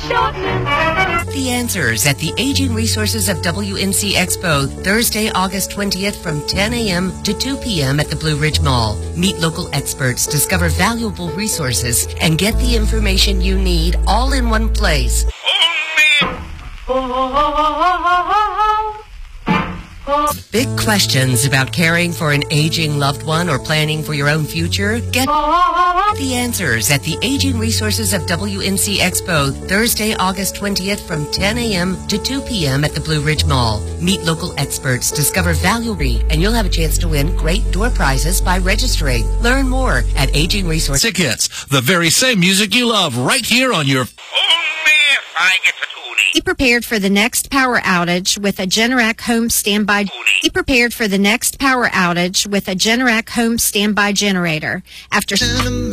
The answers at the Aging Resources of WNC Expo, Thursday, August 20th from 10 a.m. to 2 p.m. at the Blue Ridge Mall. Meet local experts, discover valuable resources, and get the information you need all in one place. Big questions about caring for an aging loved one or planning for your own future? Get the answers at the Aging Resources of WNC Expo, Thursday, August 20th from 10 a.m. to 2 p.m. at the Blue Ridge Mall. Meet local experts, discover value, and you'll have a chance to win great door prizes by registering. Learn more at Aging Resources. Sick Hits, the very same music you love right here on your... I get the Be prepared for the next power outage with a Generac Home Standby. Be prepared for the next power outage with a Generac Home Standby generator. After